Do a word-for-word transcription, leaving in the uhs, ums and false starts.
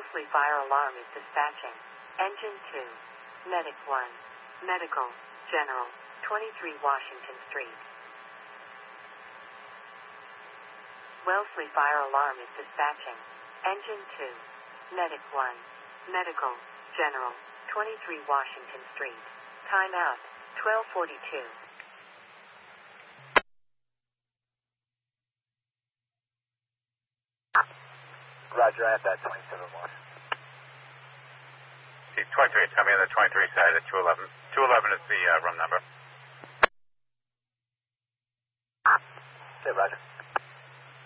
Wellesley Fire Alarm is dispatching. Engine two. Medic one. Medical. General. twenty-three Washington Street. Wellesley Fire Alarm is dispatching. Engine two. Medic one. Medical. General. twenty-three Washington Street. Time out. twelve forty-two. Roger, I have that twenty-seven more. See, twenty-three is coming in the twenty-three side at two eleven. two eleven is the uh, room number. Yeah, Roger.